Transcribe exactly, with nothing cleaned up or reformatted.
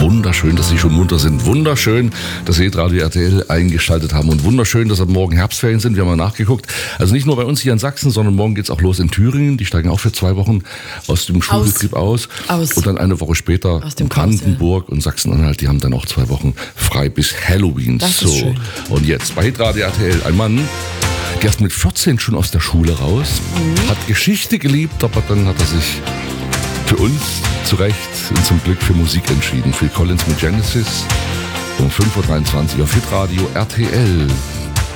Wunderschön, dass Sie schon munter sind. Wunderschön, dass Sie Radio R T L eingeschaltet haben. Und wunderschön, dass ab morgen Herbstferien sind. Wir haben mal nachgeguckt. Also nicht nur bei uns hier in Sachsen, sondern morgen geht's auch los in Thüringen. Die steigen auch für zwei Wochen aus dem Schulbetrieb aus. aus. aus. Und dann eine Woche später in Brandenburg und Sachsen-Anhalt. Die haben dann auch zwei Wochen frei bis Halloween. Das so. ist schön. Und jetzt bei Radio R T L ein Mann, der ist mit vierzehn schon aus der Schule raus, mhm. hat Geschichte geliebt, aber dann hat er sich für uns zu Recht und zum Glück für Musik entschieden. Phil Collins mit Genesis um fünf Uhr dreiundzwanzig auf Hitradio R T L.